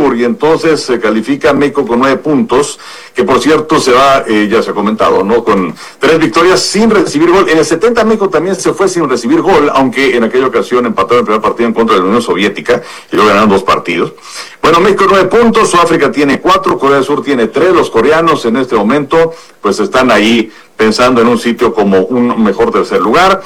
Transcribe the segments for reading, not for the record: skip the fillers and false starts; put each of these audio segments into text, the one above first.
Singapur, y entonces se califica México con 9 puntos, que por cierto se va, ya se ha comentado, ¿no? Con 3 victorias sin recibir gol. En el 70 México también se fue sin recibir gol, aunque en aquella ocasión empataron el primer partido en contra de la Unión Soviética, y luego ganaron 2 partidos. Bueno, México 9 puntos, Sudáfrica tiene 4, Corea del Sur tiene 3, los coreanos en este momento, pues están ahí pensando en un sitio como un mejor tercer lugar.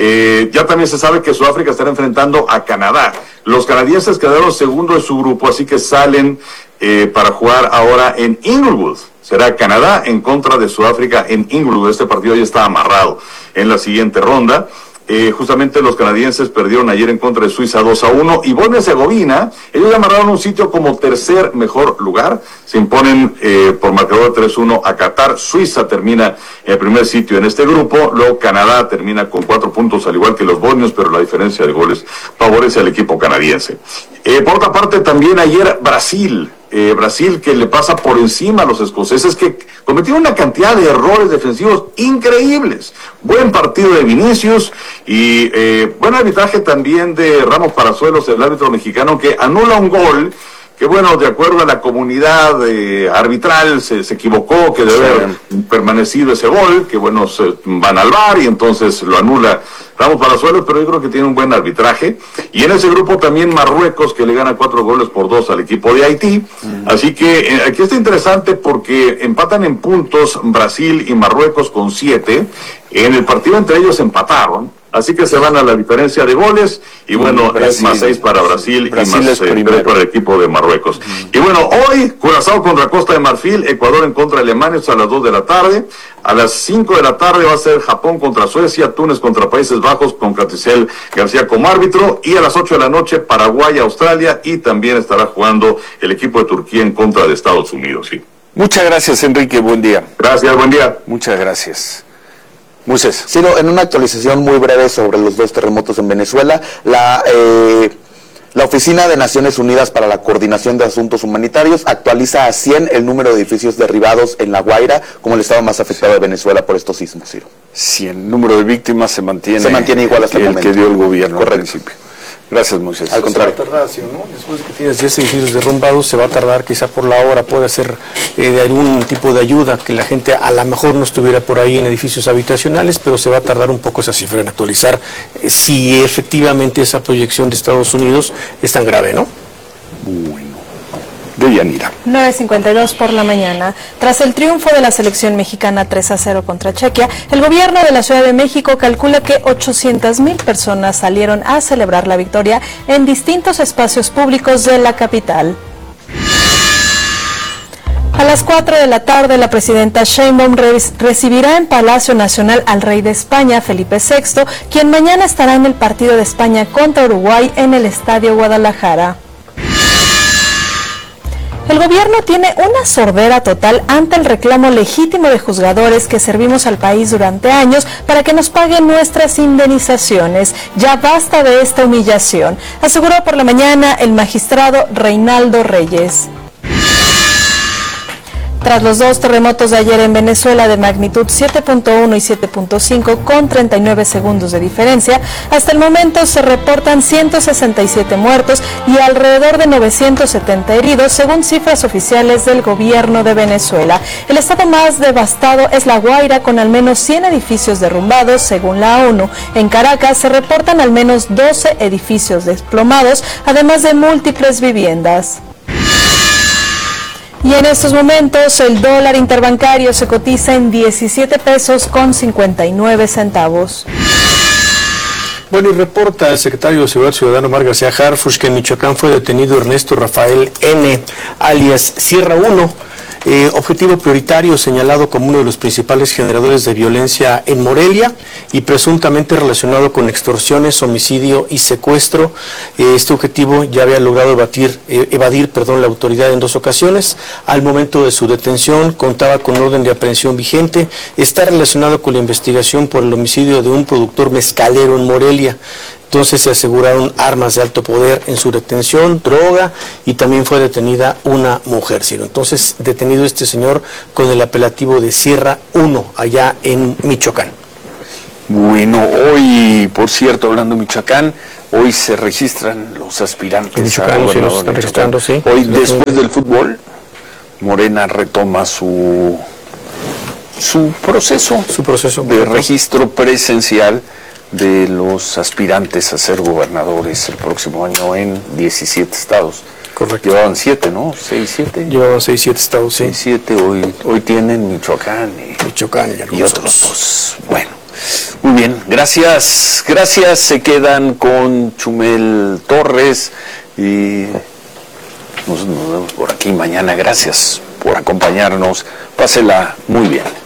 Ya también se sabe que Sudáfrica estará enfrentando a Canadá. Los canadienses quedaron segundo de su grupo, así que salen para jugar ahora en Inglewood. Será Canadá en contra de Sudáfrica en Inglewood. Este partido ya está amarrado en la siguiente ronda. Justamente los canadienses perdieron ayer en contra de Suiza 2-1, y Bosnia y Herzegovina, ellos amarraron un sitio como tercer mejor lugar, se imponen por marcador 3-1 a Qatar. Suiza termina en el primer sitio en este grupo, luego Canadá termina con 4 puntos al igual que los bosnios, pero la diferencia de goles favorece al equipo canadiense. Por otra parte, también ayer Brasil que le pasa por encima a los escoceses, que cometieron una cantidad de errores defensivos increíbles. Buen partido de Vinicius y buen arbitraje también de Ramos Palazuelos, el árbitro mexicano, que anula un gol que, bueno, de acuerdo a la comunidad arbitral se equivocó, que debe haber permanecido ese gol, que bueno, se van al VAR y entonces lo anula Ramos Palazuelos, pero yo creo que tiene un buen arbitraje. Y en ese grupo también Marruecos, que le gana 4-2 al equipo de Haití. Así que aquí está interesante porque empatan en puntos Brasil y Marruecos con 7. En el partido entre ellos empataron. Así que se van a la diferencia de goles, y bueno, Brasil, es más 6 para Brasil y más 3 para el equipo de Marruecos. Y bueno, hoy, Curazao contra Costa de Marfil, Ecuador en contra de Alemania, a las 2 de la tarde. A las 5 de la tarde va a ser Japón contra Suecia, Túnez contra Países Bajos, con Caticel García como árbitro. Y a las 8 de la noche, Paraguay, Australia, y también estará jugando el equipo de Turquía en contra de Estados Unidos. Sí. Muchas gracias, Enrique, buen día. Gracias, buen día. Muchas gracias. Moisés. Ciro, en una actualización muy breve sobre los 2 terremotos en Venezuela, la Oficina de Naciones Unidas para la Coordinación de Asuntos Humanitarios actualiza a 100 el número de edificios derribados en La Guaira como el estado más afectado de Venezuela por estos sismos, Ciro. 100, el número de víctimas se mantiene igual hasta el momento. Que dio el gobierno Correcto. al principio. Gracias, Moisés. Al contrario. Se va a tardar, ¿sí, no? Después de que tienes 10 edificios derrumbados, se va a tardar quizá por la hora, puede ser de algún tipo de ayuda, que la gente a lo mejor no estuviera por ahí en edificios habitacionales, pero se va a tardar un poco esa cifra en actualizar si efectivamente esa proyección de Estados Unidos es tan grave, ¿no? Bueno. De Yanira. 9:52 por la mañana. Tras el triunfo de la selección mexicana 3-0 contra Chequia, el gobierno de la Ciudad de México calcula que 800,000 personas salieron a celebrar la victoria en distintos espacios públicos de la capital. A las 4 de la tarde, la presidenta Sheinbaum recibirá en Palacio Nacional al rey de España, Felipe VI, quien mañana estará en el partido de España contra Uruguay en el Estadio Guadalajara. El gobierno tiene una sordera total ante el reclamo legítimo de juzgadores que servimos al país durante años para que nos paguen nuestras indemnizaciones. Ya basta de esta humillación, aseguró por la mañana el magistrado Reinaldo Reyes. Tras los 2 terremotos de ayer en Venezuela de magnitud 7.1 y 7.5 con 39 segundos de diferencia, hasta el momento se reportan 167 muertos y alrededor de 970 heridos, según cifras oficiales del gobierno de Venezuela. El estado más devastado es La Guaira, con al menos 100 edificios derrumbados, según la ONU. En Caracas se reportan al menos 12 edificios desplomados, además de múltiples viviendas. Y en estos momentos el dólar interbancario se cotiza en 17 pesos con 59 centavos. Bueno, y reporta el secretario de Seguridad Ciudadana, Omar García Harfuch, que en Michoacán fue detenido Ernesto Rafael N., alias Sierra 1, objetivo prioritario señalado como uno de los principales generadores de violencia en Morelia y presuntamente relacionado con extorsiones, homicidio y secuestro. Este objetivo ya había logrado evadir la autoridad en 2 ocasiones. Al momento de su detención contaba con orden de aprehensión vigente. Está relacionado con la investigación por el homicidio de un productor mezcalero en Morelia. Entonces se aseguraron armas de alto poder en su detención, droga, y también fue detenida una mujer, Ciro. Entonces, detenido este señor con el apelativo de Sierra 1, allá en Michoacán. Bueno, hoy, por cierto, hablando de Michoacán, Hoy se registran los aspirantes. En Michoacán sí los están registrando, sí. Hoy, después del fútbol, Morena retoma su proceso de registro presencial de los aspirantes a ser gobernadores el próximo año en 17 estados. Correcto. Llevaban 7, ¿no? 6, 7. Llevaban 6, 7 estados, sí. 6, 7. Hoy tienen Michoacán y otros dos. Bueno, muy bien. Gracias. Se quedan con Chumel Torres y nos vemos por aquí mañana. Gracias por acompañarnos. Pásela muy bien.